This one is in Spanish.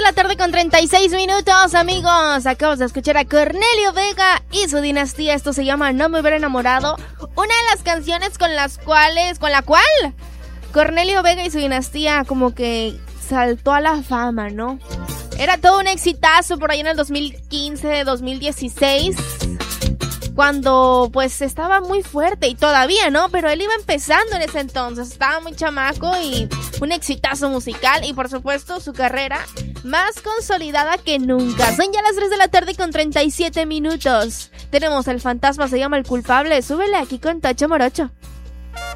de la tarde con 36 minutos, amigos. Acabamos de escuchar a Cornelio Vega y su dinastía. Esto se llama No me hubiera enamorado. Una de las canciones con la cual Cornelio Vega y su dinastía como que saltó a la fama, ¿no? Era todo un exitazo por ahí en el 2015, 2016. Cuando pues estaba muy fuerte y todavía, ¿no? Pero él iba empezando en ese entonces, estaba muy chamaco y un exitazo musical y por supuesto su carrera más consolidada que nunca. Son ya las 3 de la tarde con 37 minutos. Tenemos El Fantasma, se llama El Culpable. Súbele aquí con Tacho Morocho.